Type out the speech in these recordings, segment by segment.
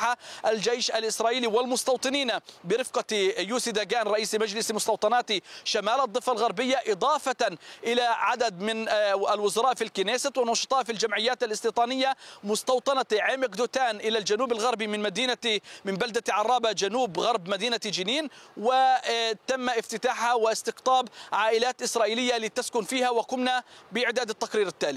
افتتاح الجيش الإسرائيلي والمستوطنين برفقة يوسي داغان رئيس مجلس مستوطنات شمال الضفة الغربية، إضافة إلى عدد من الوزراء في الكنيسة ونشطاء في الجمعيات الاستيطانية، مستوطنة عمق دوتان إلى الجنوب الغربي من بلدة عرابة جنوب غرب مدينة جنين، وتم افتتاحها واستقطاب عائلات إسرائيلية لتسكن فيها، وقمنا بإعداد التقرير التالي.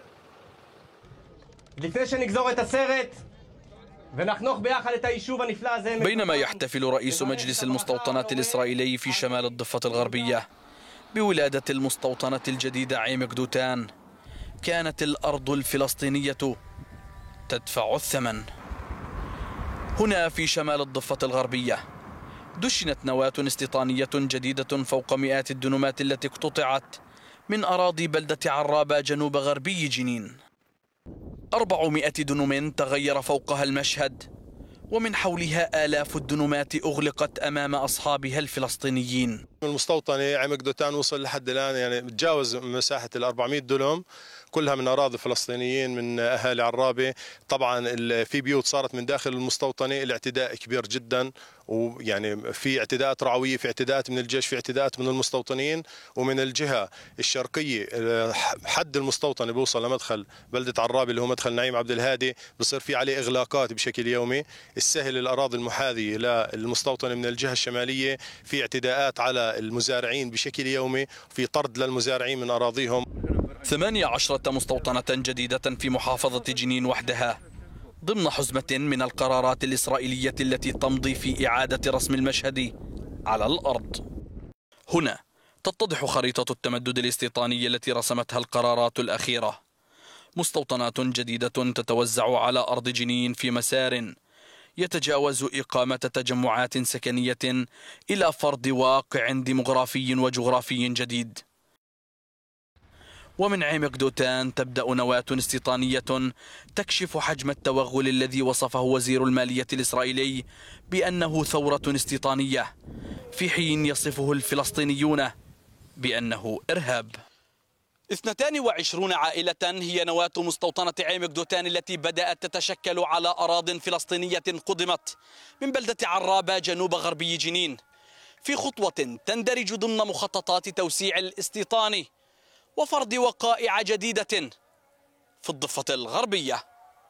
بينما يحتفل رئيس مجلس المستوطنات الإسرائيلي في شمال الضفة الغربية بولادة المستوطنة الجديدة عمق دوتان، كانت الأرض الفلسطينية تدفع الثمن. هنا في شمال الضفة الغربية دشنت نواة استيطانية جديدة فوق مئات الدنومات التي اقتطعت من أراضي بلدة عرابة جنوب غربي جنين. 400 دنوم تغير فوقها المشهد، ومن حولها آلاف الدنومات أغلقت أمام أصحابها الفلسطينيين. المستوطنة عمق دوتان وصل لحد الآن يعني تجاوز مساحة ال 400 دنم، كلها من أراضي فلسطينيين من أهالي عرابة. طبعا في بيوت صارت من داخل المستوطنة، الاعتداء كبير جدا، ويعني في اعتداءات رعوية، في اعتداءات من الجيش، في اعتداءات من المستوطنين. ومن الجهة الشرقية حد المستوطنة بيوصل لمدخل بلدة عرابة اللي هو مدخل نعيم عبد الهادي، بصير في عليه إغلاقات بشكل يومي. السهل الأراضي المحاذية للمستوطنة من الجهة الشمالية في اعتداءات على المزارعين بشكل يومي، في طرد للمزارعين من أراضيهم. 18 مستوطنة جديدة في محافظة جنين وحدها ضمن حزمة من القرارات الإسرائيلية التي تمضي في إعادة رسم المشهد على الأرض. هنا تتضح خريطة التمدد الاستيطاني التي رسمتها القرارات الأخيرة. مستوطنات جديدة تتوزع على أرض جنين في مسار يتجاوز إقامة تجمعات سكنية إلى فرض واقع ديمغرافي وجغرافي جديد. ومن عمق دوتان تبدأ نواة استيطانية تكشف حجم التوغل الذي وصفه وزير المالية الإسرائيلي بأنه ثورة استيطانية، في حين يصفه الفلسطينيون بأنه إرهاب. 22 عائلة هي نواة مستوطنة عمق دوتان التي بدأت تتشكل على أراضٍ فلسطينية قدمت من بلدة عرابة جنوب غربي جنين، في خطوة تندرج ضمن مخططات توسيع الاستيطان وفرض وقائع جديدة في الضفة الغربية.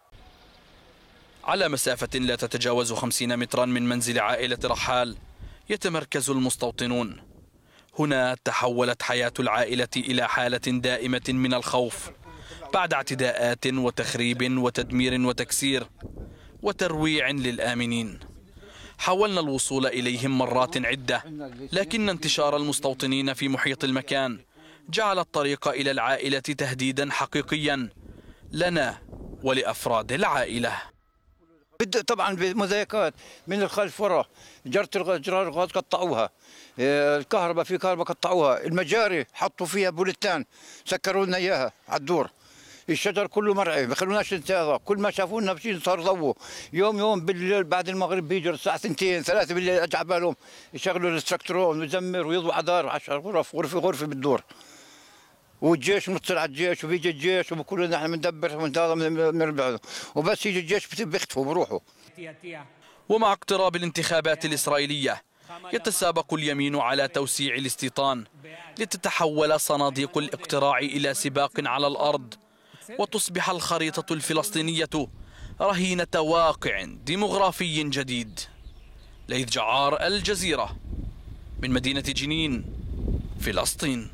على مسافة لا تتجاوز 50 مترا من منزل عائلة رحال يتمركز المستوطنون. هنا تحولت حياة العائلة إلى حالة دائمة من الخوف بعد اعتداءات وتخريب وتدمير وتكسير وترويع للآمنين. حاولنا الوصول إليهم مرات عدة، لكن انتشار المستوطنين في محيط المكان جعل الطريق إلى العائلة تهديدا حقيقيا لنا ولأفراد العائلة. طبعا بمضايقات من الخلف ورا، جرار الغاز قطعوها، الكهرباء في كهرباء قطعوها، المجاري حطوا فيها بوليتان سكروا لنا اياها على الدور، الشجر كله مرعي ما خلوناش نتهذا، كل ما شافونا بشي صار ضوء. يوم بالليل بعد المغرب بيجوا الساعه 2 3 بالليل اجى بالهم يشغلوا الاستراكترون ويزمر ويضوي على دار 10 غرف، غرفه بالدور، والجيش متصل على الجيش وبيجي الجيش وبكل نحن بندبر ونربع، وبس يجي الجيش بيختفوا بروحوا. ومع اقتراب الانتخابات الإسرائيلية يتسابق اليمين على توسيع الاستيطان لتتحول صناديق الاقتراع إلى سباق على الأرض، وتصبح الخريطة الفلسطينية رهينة واقع ديمغرافي جديد. ليث جعار، الجزيرة، من مدينة جنين، فلسطين.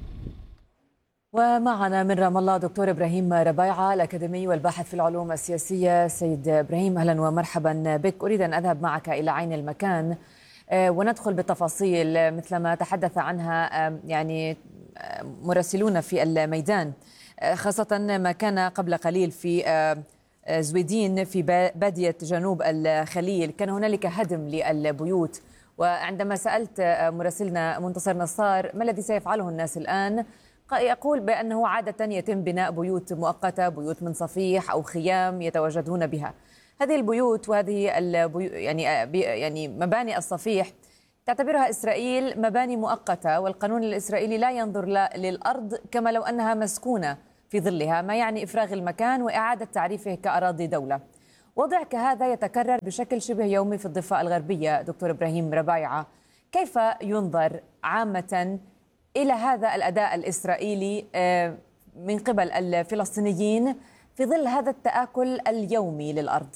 ومعنا من رام الله دكتور إبراهيم ربيعة الأكاديمي والباحث في العلوم السياسية. سيد إبراهيم أهلا ومرحبا بك. أريد أن أذهب معك إلى عين المكان وندخل بالتفاصيل مثل ما تحدث عنها يعني مراسلون في الميدان، خاصة ما كان قبل قليل في زويدين في بادية جنوب الخليل، كان هنالك هدم للبيوت. وعندما سألت مراسلنا منتصر نصار ما الذي سيفعله الناس الآن، يقول بأنه عادة يتم بناء بيوت مؤقتة، بيوت من صفيح أو خيام يتواجدون بها. هذه البيوت وهذه يعني مباني الصفيح تعتبرها إسرائيل مباني مؤقتة، والقانون الإسرائيلي لا ينظر للأرض كما لو أنها مسكونة في ظلها، ما يعني إفراغ المكان وإعادة تعريفه كأراضي دولة. وضع كهذا يتكرر بشكل شبه يومي في الضفة الغربية. دكتور إبراهيم ربايعة، كيف ينظر عامة إلى هذا الأداء الإسرائيلي من قبل الفلسطينيين في ظل هذا التآكل اليومي للأرض؟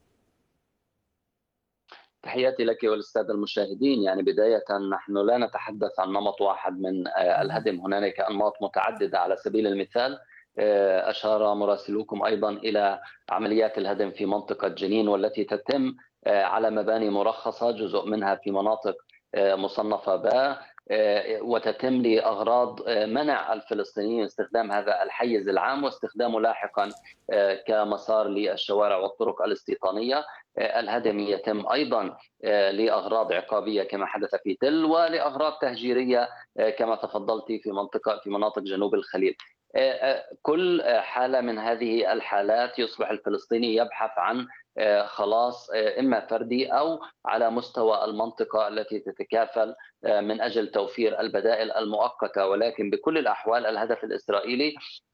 تحياتي لك والسادة المشاهدين. يعني بداية نحن لا نتحدث عن نمط واحد من الهدم، هنالك أنماط متعددة. على سبيل المثال أشار مراسلوكم أيضا إلى عمليات الهدم في منطقة جنين، والتي تتم على مباني مرخصة، جزء منها في مناطق مصنفة باء، وتتم لأغراض منع الفلسطينيين استخدام هذا الحيز العام واستخدامه لاحقا كمسار للشوارع والطرق الاستيطانية. الهدم يتم أيضا لأغراض عقابية كما حدث في تل، ولأغراض تهجيرية كما تفضلت في مناطق جنوب الخليل. كل حالة من هذه الحالات يصبح الفلسطيني يبحث عن خلاص إما فردي أو على مستوى المنطقة التي تتكافل من أجل توفير البدائل المؤقتة. ولكن بكل الأحوال الهدف الإسرائيلي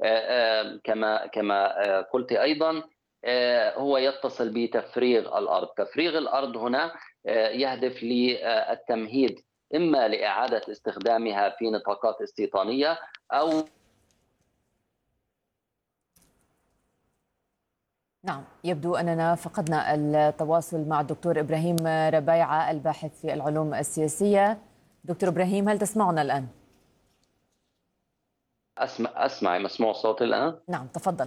كما قلت أيضا هو يتصل بتفريغ الأرض. تفريغ الأرض هنا يهدف للتمهيد إما لإعادة استخدامها في نطاقات استيطانية أو نعم، يبدو أننا فقدنا التواصل مع الدكتور إبراهيم ربايعة الباحث في العلوم السياسية. دكتور إبراهيم، هل تسمعنا الآن؟ أسمع مسموع صوتي الآن؟ نعم، تفضل.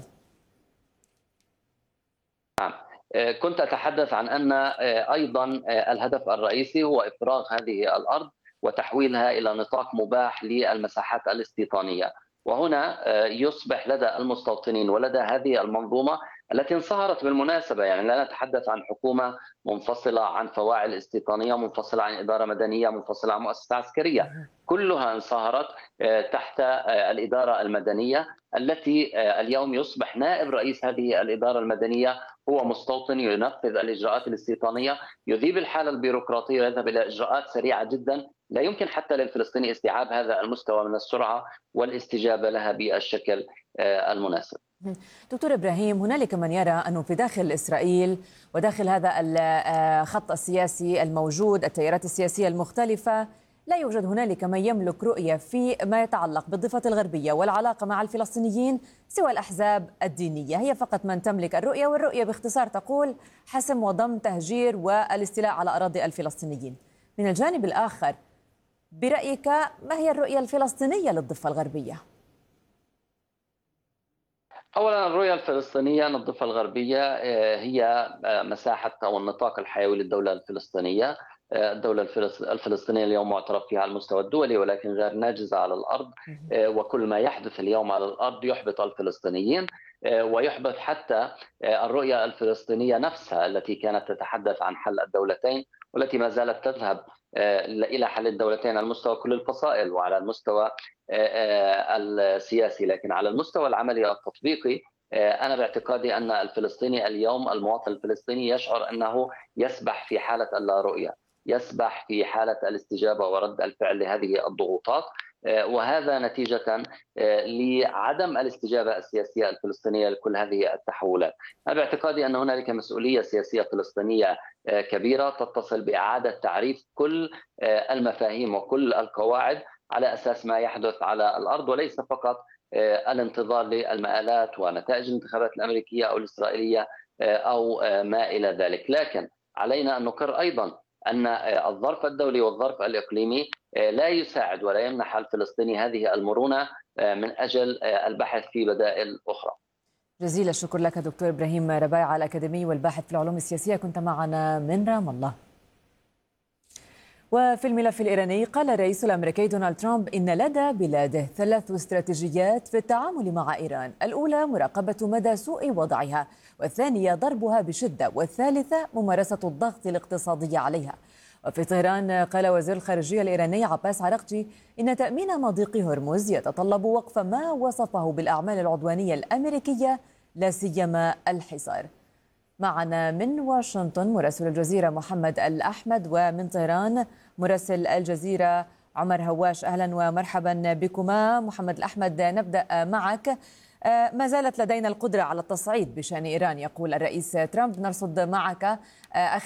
نعم، كنت أتحدث عن أن أيضا الهدف الرئيسي هو إفراغ هذه الأرض وتحويلها إلى نطاق مباح للمساحات الاستيطانية. وهنا يصبح لدى المستوطنين ولدى هذه المنظومة التي انصهرت بالمناسبة، يعني لا نتحدث عن حكومة منفصلة عن فواعل استيطانية، منفصلة عن إدارة مدنية، منفصلة عن مؤسسة عسكرية، كلها انصهرت تحت الإدارة المدنية، التي اليوم يصبح نائب رئيس هذه الإدارة المدنية هو مستوطن ينفذ الإجراءات الاستيطانية، يذيب الحالة البيروقراطية ويذهب إلى إجراءات سريعة جدا لا يمكن حتى للفلسطيني استيعاب هذا المستوى من السرعة والاستجابة لها بالشكل المناسب. دكتور إبراهيم، هنالك من يرى أنه في داخل إسرائيل وداخل هذا الخط السياسي الموجود، التيارات السياسية المختلفة، لا يوجد هنالك من يملك رؤية في ما يتعلق بالضفة الغربية والعلاقة مع الفلسطينيين سوى الأحزاب الدينية، هي فقط من تملك الرؤية، والرؤية باختصار تقول حسم وضم تهجير والاستيلاء على أراضي الفلسطينيين. من الجانب الآخر، برأيك ما هي الرؤية الفلسطينية للضفة الغربية؟ أولا، الرؤية الفلسطينية للضفة الغربية هي مساحة أو النطاق الحيوي للدولة الفلسطينية. الدولة الفلسطينية اليوم معترف فيها على المستوى الدولي ولكن غير ناجزة على الأرض، وكل ما يحدث اليوم على الأرض يحبط الفلسطينيين ويحبط حتى الرؤية الفلسطينية نفسها التي كانت تتحدث عن حل الدولتين، والتي ما زالت تذهب إلى حل الدولتين على مستوى كل الفصائل وعلى المستوى السياسي. لكن على المستوى العملي التطبيقي أنا باعتقادي أن الفلسطيني اليوم، المواطن الفلسطيني، يشعر أنه يسبح في حالة اللا رؤية، يسبح في حالة الاستجابة ورد الفعل لهذه الضغوطات، وهذا نتيجة لعدم الاستجابة السياسية الفلسطينية لكل هذه التحولات. أنا باعتقادي أن هنالك مسؤولية سياسية فلسطينية كبيرة تتصل بإعادة تعريف كل المفاهيم وكل القواعد على أساس ما يحدث على الأرض، وليس فقط الانتظار للمآلات ونتائج الانتخابات الأمريكية أو الإسرائيلية أو ما إلى ذلك. لكن علينا أن نقر أيضا أن الظرف الدولي والظرف الإقليمي لا يساعد ولا يمنح الفلسطيني هذه المرونة من أجل البحث في بدائل أخرى. جزيل الشكر لك دكتور إبراهيم ربايعة الأكاديمي والباحث في العلوم السياسية، كنت معنا من رام الله. وفي الملف الإيراني، قال الرئيس الأمريكي دونالد ترامب إن لدى بلاده 3 استراتيجيات في التعامل مع إيران: الأولى مراقبة مدى سوء وضعها، والثانية ضربها بشدة، والثالثة ممارسة الضغط الاقتصادي عليها. وفي طهران، قال وزير الخارجية الإيراني عباس عراقجي إن تأمين مضيق هرمز يتطلب وقف ما وصفه بالأعمال العدوانية الأمريكية، لا سيما الحصار. معنا من واشنطن مراسل الجزيرة محمد الأحمد، ومن طهران مراسل الجزيرة عمر هواش. أهلا ومرحبا بكما. محمد الأحمد، نبدأ معك. ما زالت لدينا القدرة على التصعيد بشأن إيران، يقول الرئيس ترامب. نرصد معك